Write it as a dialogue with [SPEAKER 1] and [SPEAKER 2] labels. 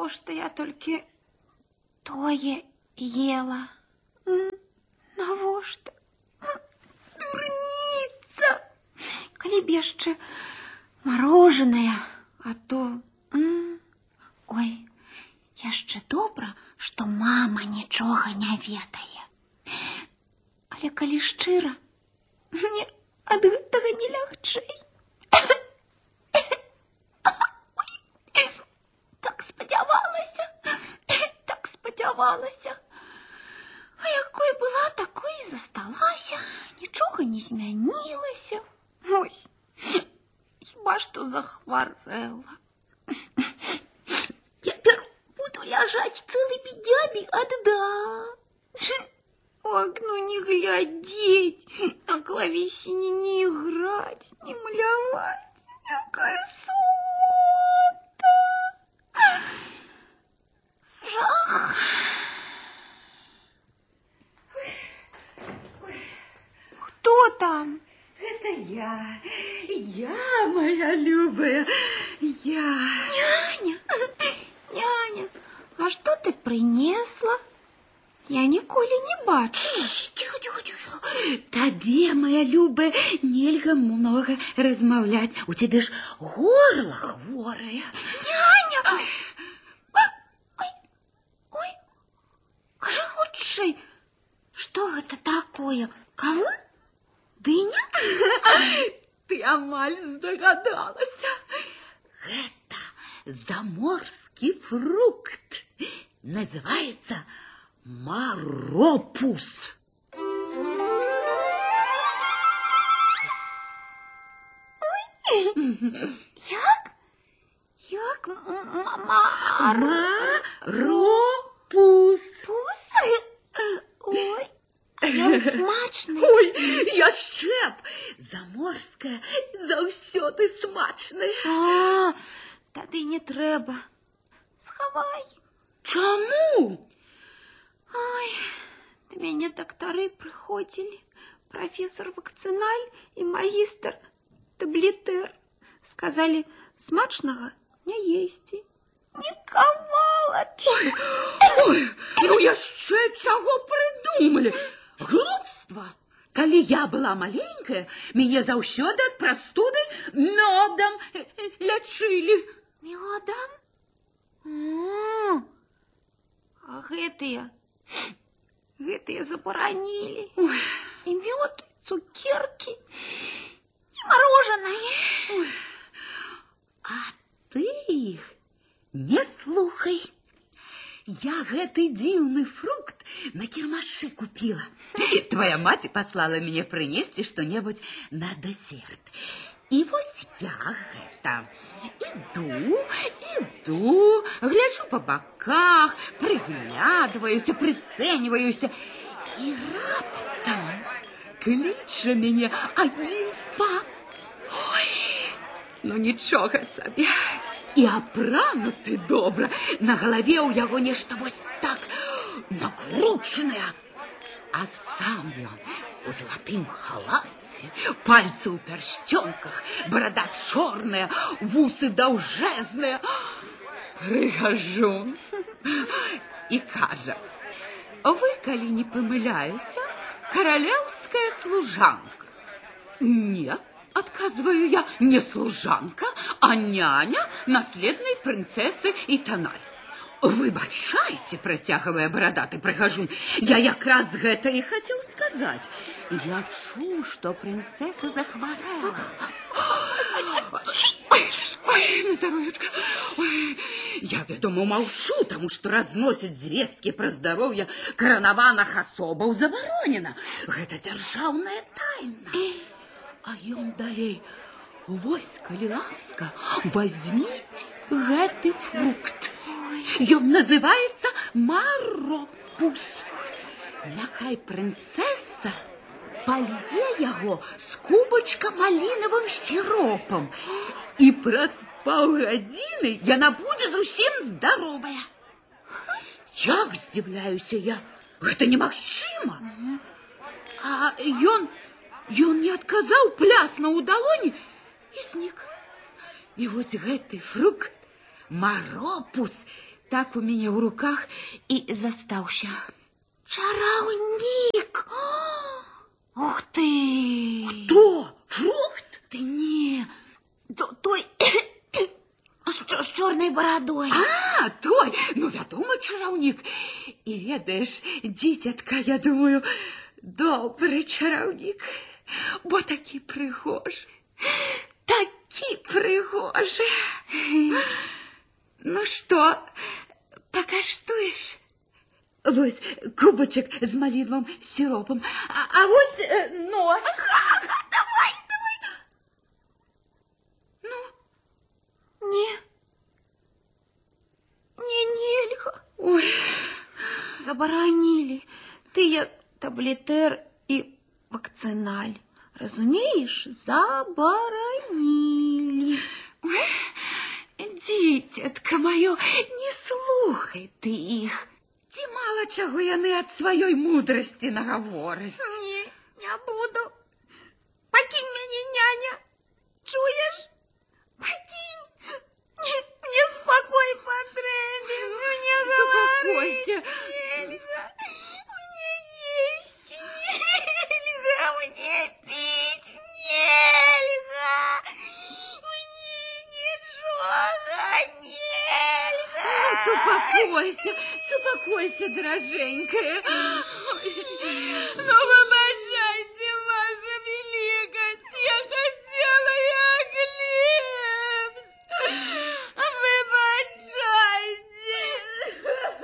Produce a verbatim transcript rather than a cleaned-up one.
[SPEAKER 1] навошта я толькі тое ела? Навошта? Дурніца! Калі б яшчэ мороженое, а то... Ой, яшчэ добра, што мама нічога не ведае. Але калі шчыра, мне ад гэтага не лягчэй. Так спадзявалася, так спадзявалася. А якой была, такой і засталася. Нічога не змянілася. Ой, хіба што захварэла. Цяпер буду ляжаць цэлымі днямі адна. У окно не глядеть, на клавесине не играть, не малявать. Какая суета! Жах! Кто там?
[SPEAKER 2] Это я, я, моя любая, я.
[SPEAKER 1] Няня, няня, а что ты принесла? Я ніколі не бачу.
[SPEAKER 2] Тихо, тихо, тихо. Табе, моя любая, нельга много размаўляць. У тебе ж горло хворое.
[SPEAKER 1] Няня! Ой, ой, ой. Кажи хутчэй, што гэта такое? Кавун? Дыня?
[SPEAKER 2] Ты амаль здогадалася. Это заморский фрукт. Называется маропус.
[SPEAKER 1] Як? Як?
[SPEAKER 2] Маропус.
[SPEAKER 1] Пус? Ой, як смачний.
[SPEAKER 2] Ой, яшчэ б. Заморская заўсёды смачная.
[SPEAKER 1] А, тады не трэба. Схавай.
[SPEAKER 2] Чаму?
[SPEAKER 1] Ой, до мяне дактары прыходзілі. Профессор Вакцыналь і магістр Таблетер. Сказали, смачнага не есці. Ні кавалачка.
[SPEAKER 2] Ой, ой, ну яшчэ чаго прыдумалі? Глупства. Калі я была маленькая, мяне заўсёды ад прастуды мёдам лячылі.
[SPEAKER 1] Мёдам? А гэтыя, гэтыя забаранілі. І мёд, цукеркі, і мороженое.
[SPEAKER 2] Ой. А ты іх не слухай. Я гэты дзіўны фрукт на кірмашы купила. Твоя маці паслала мяне прынесці што-небудзь на дэсерт. І вось я гэта іду, іду, гляджу па баках, прыглядваюся, прыцэньваюся. І раптам кліча мяне адзін пан. Ой, ну нічога сабе. І апрануты добра. На галаве ў яго нешта вось так накручанае. А сам ён у залатым халаце, пальцы ў пярсцёнках, барада чорная, вусы даўжэзныя. Прыхажу і кажа: вы, калі не памыляюся, каралеўская служанка. Не, отказываю я, не служанка, а няня наследной принцессы Итаналь. Выбачайте, протягивая бородатый прохожун, я якраз гэта и хотел сказать. Я чу, что принцесса захворела. Ой, ой, на здоровьечко. Ой, я, вядома, молчу, потому что разносить звестки про здоровье коронованных особаў забаронена. Гэта дзяржаўная тайна. А ён далей: вось, калі ласка, возьмите гэты фрукт. Ён называется маропус. Няхай принцесса палье яго з кубачка малінавым сиропом. І праз паўгадзіны яна будзе зусім здаровая. Як здзіўляюся я, гэта немагчыма. А ён, ён не адказаў, пляснуў у далоні і знік. І вось гэты фрукт, маропус, так у меня в руках и застался.
[SPEAKER 1] Чараўнік! Ух ты!
[SPEAKER 2] Кто? Фрукт?
[SPEAKER 1] Ты не, то- той з чорнай барадой.
[SPEAKER 2] А, той, ну, вядома, чараўнік. І ведаеш, дзіцятка, я думаю, добрый чараўнік, бо такі прыгожы, такі прыгожы. Ну што, пакаштуеш? Вось кубачак з малінавым сіропам, а, а вось э, нос.
[SPEAKER 1] Ага, давай, давай.
[SPEAKER 2] Ну,
[SPEAKER 1] Не. Не, нельга.
[SPEAKER 2] ой,
[SPEAKER 1] Забаранілі тыя таблетэр і вакцыналь. Разумееш? Забаранілі.
[SPEAKER 2] дзіцятка маё, не слухай ты іх. Ці мала чаго яны ад сваёй мудрасці нагавораць.
[SPEAKER 1] Не, не буду. Пакінь мяне, няня. Чуеш? Пакінь. Мне, мне спакой патрэбен. Мне
[SPEAKER 2] Заспакойся.
[SPEAKER 1] нельга. Мне есть нельга. Мне пить нельга. Мне нічога нельга.
[SPEAKER 2] Ну, супакойся, супакойся, дороженькая. Ну,